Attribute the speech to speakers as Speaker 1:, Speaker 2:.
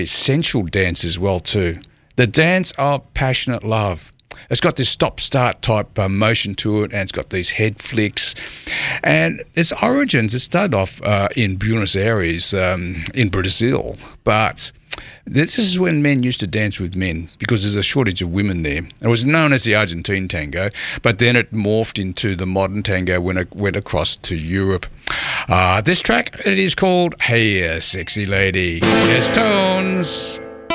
Speaker 1: Essential dance as well too. The dance of passionate love. It's got this stop-start type motion to it, and it's got these head flicks. And its origins, it started off in Buenos Aires in Brazil, but this is when men used to dance with men because there's a shortage of women there. It was known as the Argentine tango, but then it morphed into the modern tango when it went across to Europe. This track, it is called Hey Sexy Lady. Here's Tones.